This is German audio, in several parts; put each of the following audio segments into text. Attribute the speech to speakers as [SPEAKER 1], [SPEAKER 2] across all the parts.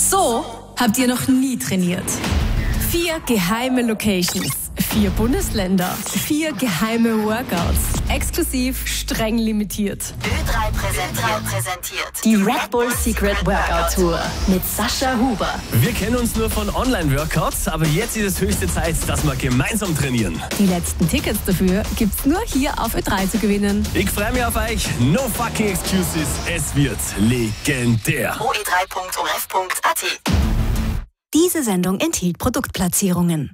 [SPEAKER 1] So habt ihr noch nie trainiert. 4 geheime Locations, 4 Bundesländer, 4 geheime Workouts, exklusiv, streng limitiert.
[SPEAKER 2] Ö3 präsentiert
[SPEAKER 1] Die Red Bull Secret Workout Tour mit Sascha Huber.
[SPEAKER 3] Wir kennen uns nur von Online-Workouts, aber jetzt ist es höchste Zeit, dass wir gemeinsam trainieren.
[SPEAKER 1] Die letzten Tickets dafür gibt's nur hier auf Ö3 zu gewinnen.
[SPEAKER 3] Ich freue mich auf euch. No fucking excuses. Es wird legendär.
[SPEAKER 2] oe3.orf.at.
[SPEAKER 4] Diese Sendung enthielt Produktplatzierungen.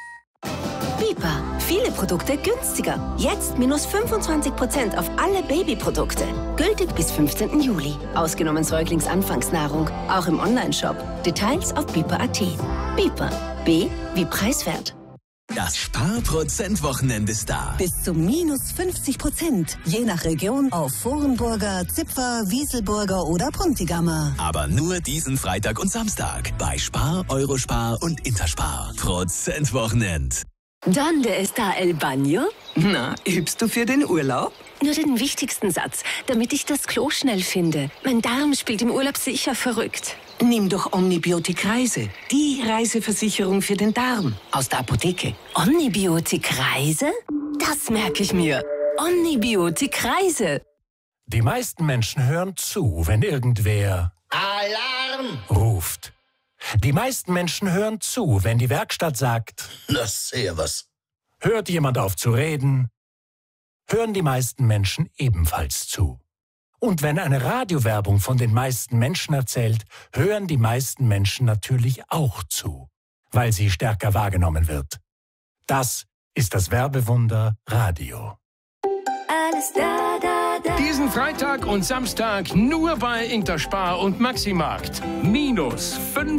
[SPEAKER 4] Bipa. Viele Produkte günstiger. Jetzt minus 25% auf alle Babyprodukte. Gültig bis 15. Juli. Ausgenommen Säuglingsanfangsnahrung. Auch im Onlineshop. Details auf bipa.at. Bipa. B wie preiswert.
[SPEAKER 5] Das Sparprozentwochenende ist da.
[SPEAKER 6] Bis zu minus 50%. Je nach Region auf Vorenburger, Zipfer, Wieselburger oder Pontigammer.
[SPEAKER 5] Aber nur diesen Freitag und Samstag. Bei Spar, Eurospar und Interspar. Prozentwochenend.
[SPEAKER 4] ¿Dónde está el baño?
[SPEAKER 7] Na, übst du für den Urlaub?
[SPEAKER 4] Nur den wichtigsten Satz, damit ich das Klo schnell finde. Mein Darm spielt im Urlaub sicher verrückt.
[SPEAKER 7] Nimm doch Omnibiotik Reise. Die Reiseversicherung für den Darm. Aus der Apotheke.
[SPEAKER 4] Omnibiotik Reise? Das merke ich mir. Omnibiotik Reise.
[SPEAKER 8] Die meisten Menschen hören zu, wenn irgendwer
[SPEAKER 9] Alarm!
[SPEAKER 8] ruft. Die meisten Menschen hören zu, wenn die Werkstatt sagt,
[SPEAKER 9] Das sehr was.
[SPEAKER 8] hört jemand auf zu reden, hören die meisten Menschen ebenfalls zu. Und wenn eine Radiowerbung von den meisten Menschen erzählt, hören die meisten Menschen natürlich auch zu, weil sie stärker wahrgenommen wird. Das ist das Werbewunder Radio.
[SPEAKER 4] Alles da, da, da.
[SPEAKER 10] Diesen Freitag und Samstag nur bei Interspar und Maximarkt. Minus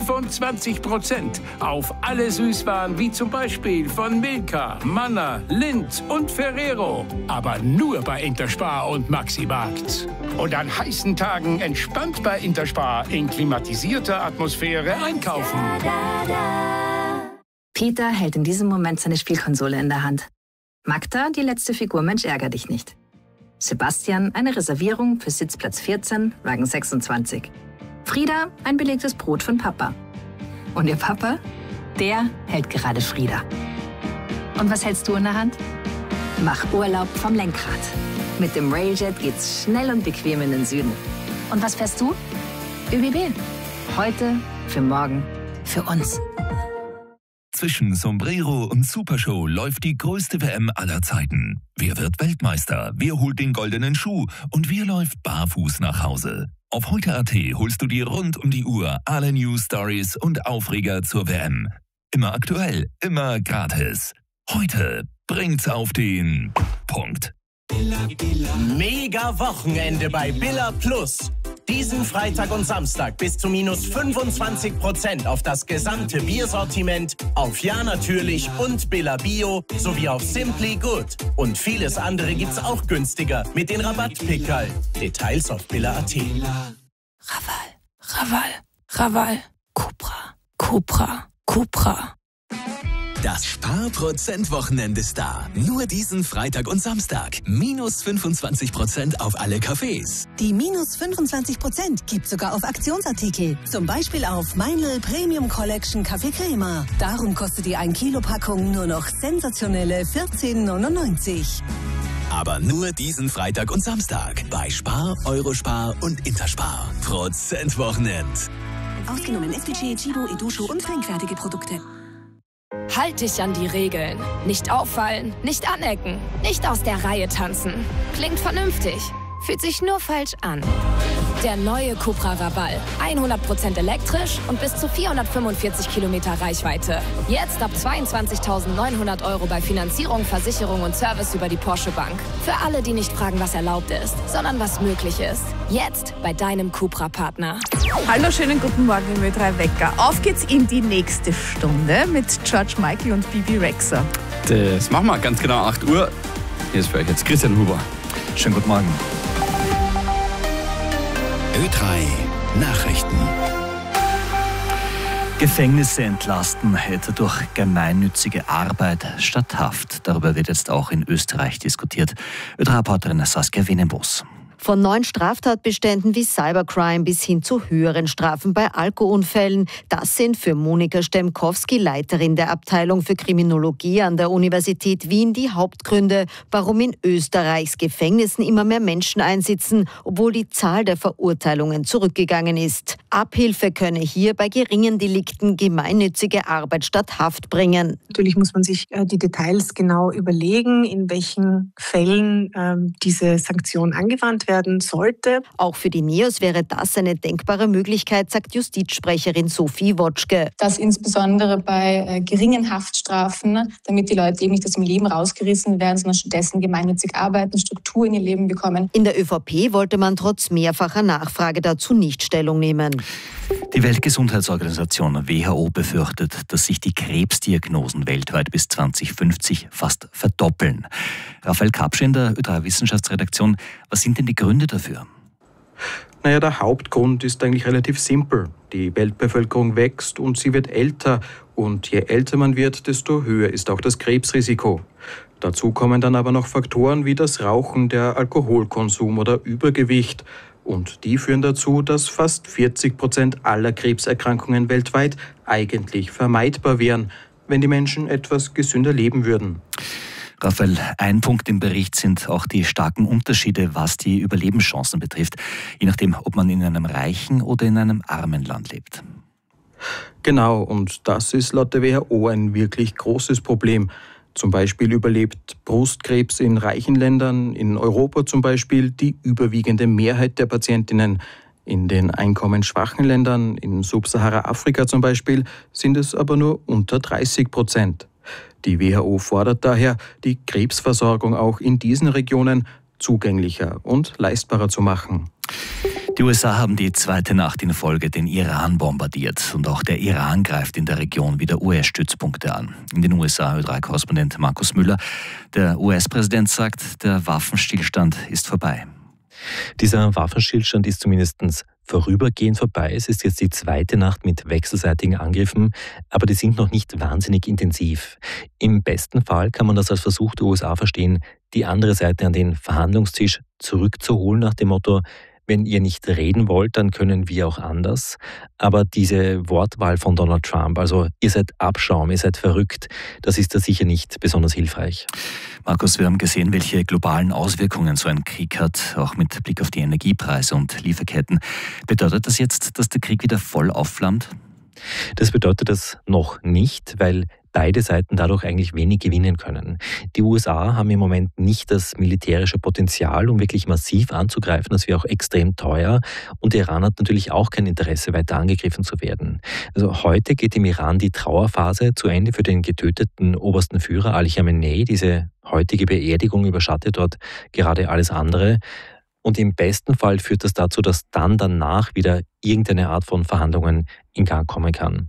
[SPEAKER 10] 25% auf alle Süßwaren wie zum Beispiel von Milka, Manna, Lindt und Ferrero. Aber nur bei Interspar und Maximarkt. Und an heißen Tagen entspannt bei Interspar in klimatisierter Atmosphäre einkaufen.
[SPEAKER 11] Peter hält in diesem Moment seine Spielkonsole in der Hand. Magda, die letzte Figur Mensch ärger dich nicht. Sebastian, eine Reservierung für Sitzplatz 14, Wagen 26. Frieda, ein belegtes Brot von Papa. Und ihr Papa, der hält gerade Frieda. Und was hältst du in der Hand? Mach Urlaub vom Lenkrad. Mit dem Railjet geht's schnell und bequem in den Süden. Und was fährst du? ÖBB. Heute, für morgen, für uns.
[SPEAKER 5] Zwischen Sombrero und Supershow läuft die größte WM aller Zeiten. Wer wird Weltmeister? Wer holt den goldenen Schuh? Und wer läuft barfuß nach Hause? Auf heute.at holst du dir rund um die Uhr alle News, Stories und Aufreger zur WM. Immer aktuell, immer gratis. Heute bringt's auf den Punkt.
[SPEAKER 12] Mega Wochenende bei Billa Plus. Diesen Freitag und Samstag bis zu minus 25% auf das gesamte Biersortiment, auf Ja natürlich und Billa Bio sowie auf Simply Good. Und vieles andere gibt's auch günstiger mit den Rabattpickerl. Details auf Billa.at.
[SPEAKER 1] Raval. Cupra.
[SPEAKER 5] Das Sparprozentwochenende ist da. Nur diesen Freitag und Samstag. Minus 25% auf alle Cafés.
[SPEAKER 6] Die minus 25% gibt sogar auf Aktionsartikel. Zum Beispiel auf Meinl Premium Collection Kaffee Crema. Darum kostet die 1 Kilo Packung nur noch sensationelle 14,99.
[SPEAKER 5] Aber nur diesen Freitag und Samstag. Bei Spar, Eurospar und Interspar. Prozentwochenend.
[SPEAKER 4] Ausgenommen FDG, Chibo, Edusho und trinkfertige Produkte.
[SPEAKER 1] Halt dich an die Regeln. Nicht auffallen, nicht anecken, nicht aus der Reihe tanzen. Klingt vernünftig, fühlt sich nur falsch an. Der neue Cupra Raval. 100% elektrisch und bis zu 445 Kilometer Reichweite. Jetzt ab 22.900 € bei Finanzierung, Versicherung und Service über die Porsche Bank. Für alle, die nicht fragen, was erlaubt ist, sondern was möglich ist. Jetzt bei deinem Cupra-Partner.
[SPEAKER 13] Hallo, schönen guten Morgen im Ö3 Wecker. Auf geht's in die nächste Stunde mit George Michael und Bibi Rexha.
[SPEAKER 14] Das machen wir ganz genau 8 Uhr. Hier ist für euch jetzt Christian Huber.
[SPEAKER 15] Schönen guten Morgen.
[SPEAKER 5] Ö3 Nachrichten.
[SPEAKER 15] Gefängnisse entlasten hätte durch gemeinnützige Arbeit statt Haft. Darüber wird jetzt auch in Österreich diskutiert. Ö3-Reporterin Saskia Wienenbos.
[SPEAKER 16] Von neuen Straftatbeständen wie Cybercrime bis hin zu höheren Strafen bei Alkoholunfällen. Das sind für Monika Stemkowski, Leiterin der Abteilung für Kriminologie an der Universität Wien, die Hauptgründe, warum in Österreichs Gefängnissen immer mehr Menschen einsitzen, obwohl die Zahl der Verurteilungen zurückgegangen ist. Abhilfe könne hier bei geringen Delikten gemeinnützige Arbeit statt Haft bringen.
[SPEAKER 17] Natürlich muss man sich die Details genau überlegen, in welchen Fällen diese Sanktion angewandt werden sollte.
[SPEAKER 16] Auch für die NEOS wäre das eine denkbare Möglichkeit, sagt Justizsprecherin Sophie Wotschke.
[SPEAKER 18] Das insbesondere bei geringen Haftstrafen, damit die Leute eben nicht aus dem Leben rausgerissen werden, sondern stattdessen gemeinnützig arbeiten, Struktur in ihr Leben bekommen.
[SPEAKER 16] In der ÖVP wollte man trotz mehrfacher Nachfrage dazu nicht Stellung nehmen.
[SPEAKER 15] Die Weltgesundheitsorganisation WHO befürchtet, dass sich die Krebsdiagnosen weltweit bis 2050 fast verdoppeln. Raphael Kapsch in der Ö3 Wissenschaftsredaktion, was sind denn die Gründe dafür?
[SPEAKER 19] Naja, der Hauptgrund ist eigentlich relativ simpel. Die Weltbevölkerung wächst und sie wird älter. Und je älter man wird, desto höher ist auch das Krebsrisiko. Dazu kommen dann aber noch Faktoren wie das Rauchen, der Alkoholkonsum oder Übergewicht. Und die führen dazu, dass fast 40% aller Krebserkrankungen weltweit eigentlich vermeidbar wären, wenn die Menschen etwas gesünder leben würden.
[SPEAKER 15] Raphael, ein Punkt im Bericht sind auch die starken Unterschiede, was die Überlebenschancen betrifft, je nachdem, ob man in einem reichen oder in einem armen Land lebt.
[SPEAKER 19] Genau, und das ist laut der WHO ein wirklich großes Problem. Zum Beispiel überlebt Brustkrebs in reichen Ländern, in Europa zum Beispiel, die überwiegende Mehrheit der Patientinnen. In den einkommensschwachen Ländern, in Subsahara-Afrika zum Beispiel, sind es aber nur unter 30%. Die WHO fordert daher, die Krebsversorgung auch in diesen Regionen zugänglicher und leistbarer zu machen.
[SPEAKER 15] Die USA haben die zweite Nacht in Folge den Iran bombardiert und auch der Iran greift in der Region wieder US-Stützpunkte an. In den USA Ö3-Korrespondent Markus Müller. Der US-Präsident sagt, der Waffenstillstand ist vorbei.
[SPEAKER 20] Dieser Waffenstillstand ist zumindest vorübergehend vorbei. Es ist jetzt die zweite Nacht mit wechselseitigen Angriffen, aber die sind noch nicht wahnsinnig intensiv. Im besten Fall kann man das als Versuch der USA verstehen, die andere Seite an den Verhandlungstisch zurückzuholen, nach dem Motto: Wenn ihr nicht reden wollt, dann können wir auch anders. Aber diese Wortwahl von Donald Trump, also ihr seid Abschaum, ihr seid verrückt, das ist da sicher nicht besonders hilfreich.
[SPEAKER 15] Markus, wir haben gesehen, welche globalen Auswirkungen so ein Krieg hat, auch mit Blick auf die Energiepreise und Lieferketten. Bedeutet das jetzt, dass der Krieg wieder voll aufflammt?
[SPEAKER 20] Das bedeutet das noch nicht, weil beide Seiten dadurch eigentlich wenig gewinnen können. Die USA haben im Moment nicht das militärische Potenzial, um wirklich massiv anzugreifen. Das wäre auch extrem teuer. Und der Iran hat natürlich auch kein Interesse, weiter angegriffen zu werden. Also heute geht im Iran die Trauerphase zu Ende für den getöteten obersten Führer Ali Khamenei. Diese heutige Beerdigung überschattet dort gerade alles andere. Und im besten Fall führt das dazu, dass dann danach wieder irgendeine Art von Verhandlungen in Gang kommen kann.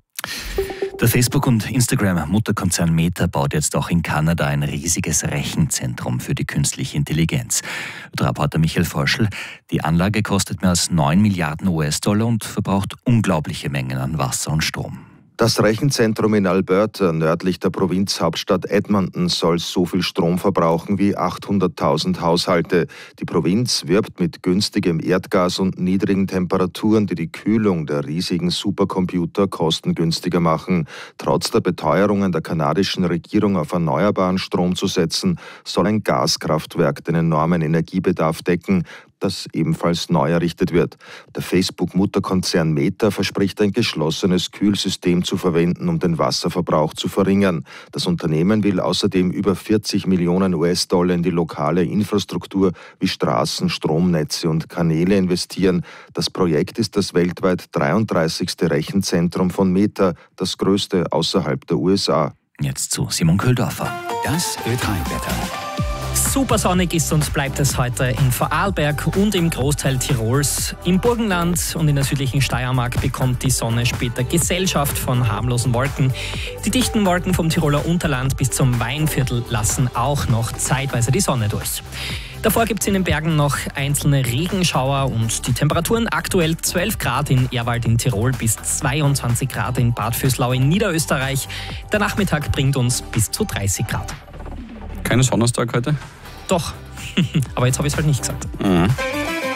[SPEAKER 15] Der Facebook- und Instagram-Mutterkonzern Meta baut jetzt auch in Kanada ein riesiges Rechenzentrum für die künstliche Intelligenz. Der Reporter Michael Forschl, die Anlage kostet mehr als 9 Milliarden US-Dollar und verbraucht unglaubliche Mengen an Wasser und Strom.
[SPEAKER 21] Das Rechenzentrum in Alberta, nördlich der Provinzhauptstadt Edmonton, soll so viel Strom verbrauchen wie 800.000 Haushalte. Die Provinz wirbt mit günstigem Erdgas und niedrigen Temperaturen, die die Kühlung der riesigen Supercomputer kostengünstiger machen. Trotz der Beteuerungen der kanadischen Regierung auf erneuerbaren Strom zu setzen, soll ein Gaskraftwerk den enormen Energiebedarf decken, das ebenfalls neu errichtet wird. Der Facebook-Mutterkonzern Meta verspricht, ein geschlossenes Kühlsystem zu verwenden, um den Wasserverbrauch zu verringern. Das Unternehmen will außerdem über 40 Millionen US-Dollar in die lokale Infrastruktur wie Straßen, Stromnetze und Kanäle investieren. Das Projekt ist das weltweit 33. Rechenzentrum von Meta, das größte außerhalb der USA.
[SPEAKER 15] Jetzt zu Simon Köhldorfer.
[SPEAKER 22] Das Ö3-Wetter. Supersonnig ist und bleibt es heute in Vorarlberg und im Großteil Tirols. Im Burgenland und in der südlichen Steiermark bekommt die Sonne später Gesellschaft von harmlosen Wolken. Die dichten Wolken vom Tiroler Unterland bis zum Weinviertel lassen auch noch zeitweise die Sonne durch. Davor gibt es in den Bergen noch einzelne Regenschauer und die Temperaturen aktuell 12 Grad in Ehrwald in Tirol bis 22 Grad in Bad Vöslau in Niederösterreich. Der Nachmittag bringt uns bis zu 30 Grad.
[SPEAKER 14] Kein Sonnenstag heute?
[SPEAKER 22] Doch, aber jetzt habe ich es halt nicht gesagt.
[SPEAKER 14] Mhm.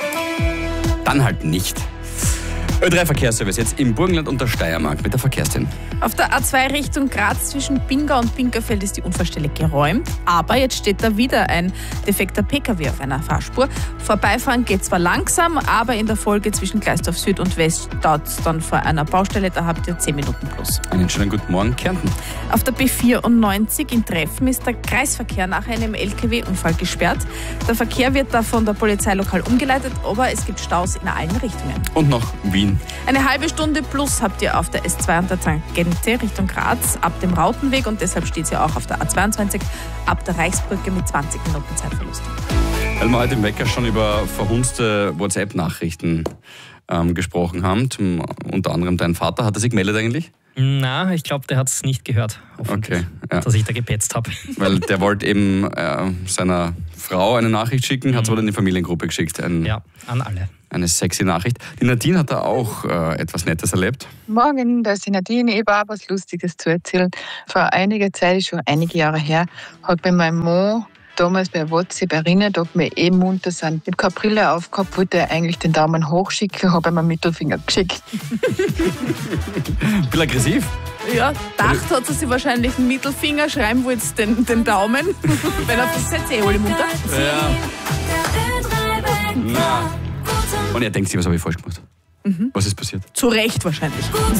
[SPEAKER 14] dann halt nicht. Ö3 Verkehrsservice jetzt im Burgenland und der Steiermark mit der Verkehrstin.
[SPEAKER 13] Auf der A2 Richtung Graz zwischen Pinga und Pinkerfeld ist die Unfallstelle geräumt, aber jetzt steht da wieder ein defekter PKW auf einer Fahrspur. Vorbeifahren geht zwar langsam, aber in der Folge zwischen Gleisdorf Süd und West staut es dann vor einer Baustelle, da habt ihr 10 Minuten plus.
[SPEAKER 14] Einen schönen guten Morgen, Kärnten.
[SPEAKER 13] Auf der B94 in Treffen ist der Kreisverkehr nach einem LKW-Unfall gesperrt. Der Verkehr wird da von der Polizei lokal umgeleitet, aber es gibt Staus in allen Richtungen.
[SPEAKER 14] Und noch Wien.
[SPEAKER 13] Eine halbe Stunde plus habt ihr auf der S2 und der Tangente Richtung Graz ab dem Rautenweg und deshalb steht sie auch auf der A22 ab der Reichsbrücke mit 20 Minuten Zeitverlust.
[SPEAKER 14] Weil wir heute im Wecker schon über verhunzte WhatsApp-Nachrichten gesprochen haben, unter anderem dein Vater. Hat er sich gemeldet eigentlich?
[SPEAKER 22] Na, ich glaube, der hat es nicht gehört,
[SPEAKER 14] okay, ja.
[SPEAKER 22] dass ich da gepetzt habe.
[SPEAKER 14] Weil der wollte eben seiner Frau eine Nachricht schicken, hat es aber in die Familiengruppe geschickt.
[SPEAKER 22] Ja, an alle.
[SPEAKER 14] Eine sexy Nachricht. Die Nadine hat da auch etwas Nettes erlebt.
[SPEAKER 2] Morgen, da ist die Nadine. Ich habe auch was Lustiges zu erzählen. Vor einiger Zeit, schon einige Jahre her, hat mir mein Mann damals bei WhatsApp erinnert, ob wir munter sind. Ich habe keine Brille aufgehabt, wollte eigentlich den Daumen hoch schicken, habe ihm einen Mittelfinger geschickt.
[SPEAKER 14] Bisschen aggressiv?
[SPEAKER 13] Ja, gedacht hat sie sich wahrscheinlich einen Mittelfinger, schreiben wollte den Daumen. Wenn er das jetzt hol ich munter.
[SPEAKER 14] Ja. Na. Und er denkt sich, was habe ich falsch gemacht? Was ist passiert?
[SPEAKER 13] Zu Recht wahrscheinlich.